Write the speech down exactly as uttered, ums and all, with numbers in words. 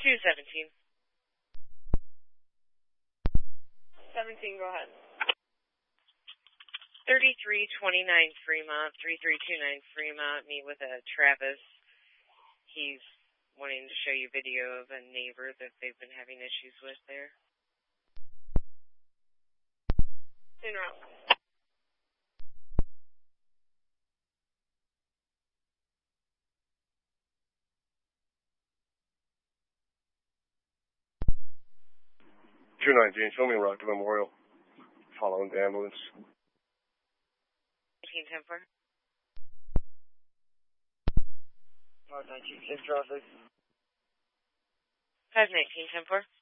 two seventeen. seventeen, go ahead. thirty-three twenty-nine Fremont, thirty-three twenty-nine Fremont, meet with a Travis. He's wanting to show you video of a neighbor that they've been having issues with there. En route. two nineteen, show me Rockland Memorial. Following the ambulance. nineteen ten four. five nineteen, same traffic. five nineteen ten four.